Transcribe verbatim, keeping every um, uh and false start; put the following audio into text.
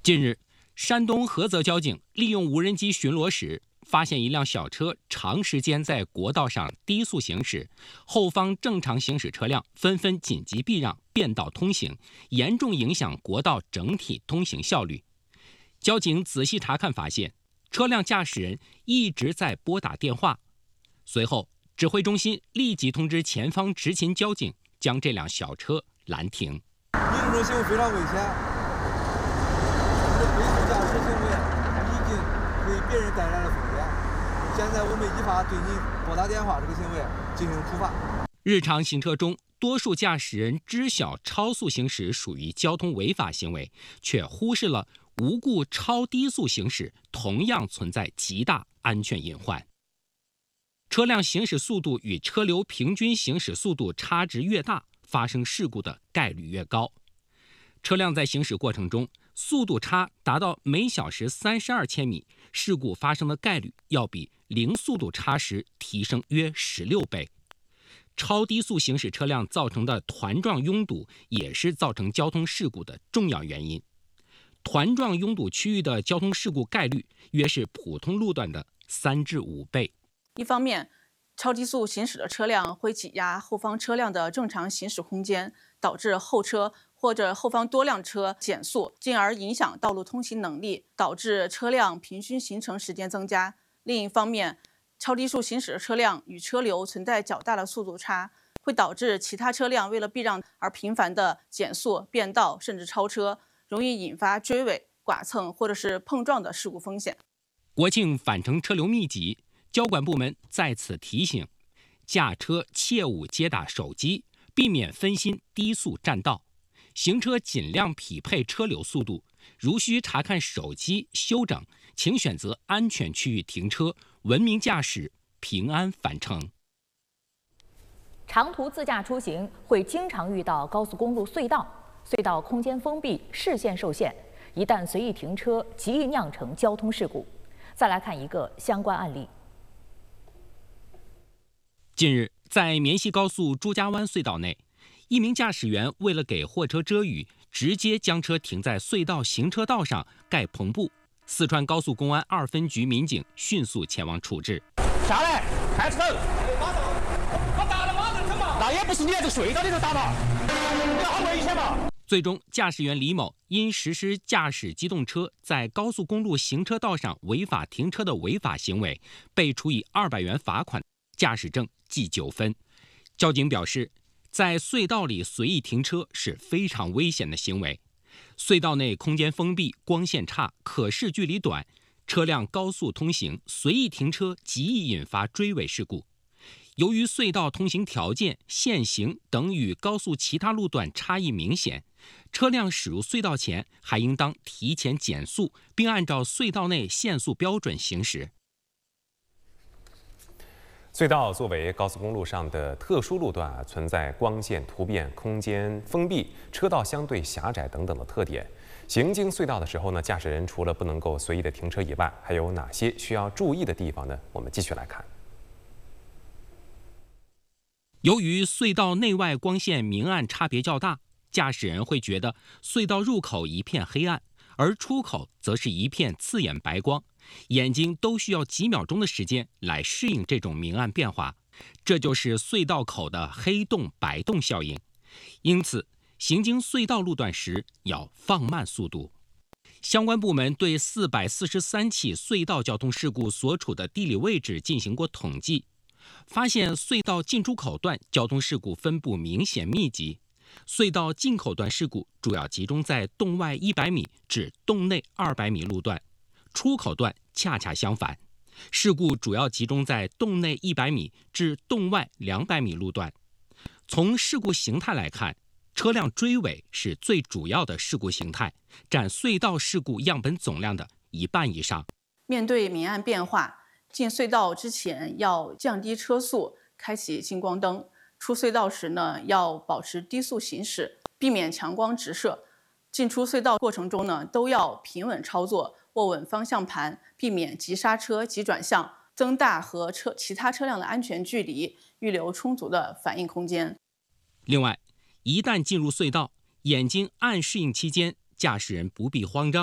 近日，山东菏泽交警利用无人机巡逻时，发现一辆小车长时间在国道上低速行驶，后方正常行驶车辆纷纷紧急避让，变道通行，严重影响国道整体通行效率。交警仔细查看发现，车辆驾驶人一直在拨打电话。随后，指挥中心立即通知前方执勤交警，将这辆小车拦停。 你这种行为非常危险。这非法驾驶行为已经给别人带来了风险，现在我们依法对你拨打电话这个行为进行处罚。 日常行车中，多数驾驶人知晓超速行驶属于交通违法行为，却忽视了无故超低速行驶同样存在极大安全隐患。车辆行驶速度与车流平均行驶速度差值越大，发生事故的概率越高。车辆在行驶过程中，速度差达到每小时三十二千米，事故发生的概率要比零速度差时提升约十六倍。超低速行驶车辆造成的团状拥堵也是造成交通事故的重要原因。团状拥堵区域的交通事故概率约是普通路段的三至五倍。 一方面，超低速行驶的车辆会挤压后方车辆的正常行驶空间，导致后车或者后方多辆车减速，进而影响道路通行能力，导致车辆平均行程时间增加。另一方面，超低速行驶的车辆与车流存在较大的速度差，会导致其他车辆为了避让而频繁的减速、变道甚至超车，容易引发追尾、剐蹭或者是碰撞的事故风险。 国庆返程车流密集，交管部门在此提醒：驾车切勿接打手机，避免分心低速占道。行车尽量匹配车流速度，如需查看手机休整，请选择安全区域停车，文明驾驶，平安返程。 长途自驾出行会经常遇到高速公路隧道，隧道空间封闭，视线受限，一旦随意停车，极易酿成交通事故。再来看一个相关案例。 近日，在绵西高速朱家湾隧道内，一名驾驶员为了给货车遮雨，直接将车停在隧道行车道上盖篷布。四川高速公安二分局民警迅速前往处置。 下来，开始走。我打了马上走嘛。那也不是你在这隧道里头打嘛，这好危险嘛。 最终，驾驶员李某因实施驾驶机动车在高速公路行车道上违法停车的违法行为，被处以二百元罚款，驾驶证记九分。交警表示，在隧道里随意停车是非常危险的行为。隧道内空间封闭，光线差，可视距离短，车辆高速通行，随意停车极易引发追尾事故。由于隧道通行条件、限行等与高速其他路段差异明显，车辆驶入隧道前还应当提前减速，并按照隧道内限速标准行驶。 隧道作为高速公路上的特殊路段啊，存在光线突变、空间封闭、车道相对狭窄等等的特点。行经隧道的时候呢，驾驶人除了不能够随意的停车以外，还有哪些需要注意的地方呢？我们继续来看。 由于隧道内外光线明暗差别较大，驾驶人会觉得隧道入口一片黑暗，而出口则是一片刺眼白光，眼睛都需要几秒钟的时间来适应这种明暗变化，这就是隧道口的黑洞白洞效应。因此，行经隧道路段时要放慢速度。相关部门对四百四十三起隧道交通事故所处的地理位置进行过统计，发现隧道进出口段交通事故分布明显密集。隧道进口段事故主要集中在洞外一百米至洞内二百米路段，出口段恰恰相反，事故主要集中在洞内一百米至洞外两百米路段。从事故形态来看，车辆追尾是最主要的事故形态，占隧道事故样本总量的一半以上。 面对明暗变化，进隧道之前要降低车速，开启近光灯。出隧道时呢，要保持低速行驶，避免强光直射。进出隧道过程中呢，都要平稳操作，握稳方向盘，避免急刹车、急转向，增大和车其他车辆的安全距离，预留充足的反应空间。 另外，一旦进入隧道，眼睛暗适应期间，驾驶人不必慌张。